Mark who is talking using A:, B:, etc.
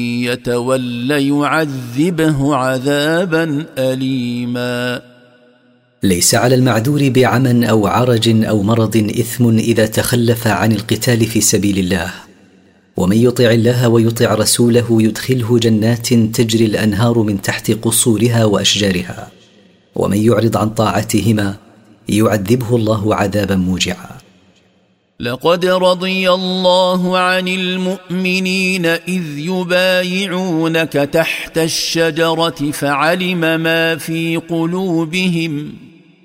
A: يتول يعذبه عذابا أليما.
B: ليس على المعذور بعمى أو عرج أو مرض إثم إذا تخلف عن القتال في سبيل الله، ومن يطع الله ويطع رسوله يدخله جنات تجري الأنهار من تحت قصورها وأشجارها، ومن يعرض عن طاعتهما يعذبه الله عذابا موجعا.
A: لقد رضي الله عن المؤمنين إذ يبايعونك تحت الشجرة فعلم ما في قلوبهم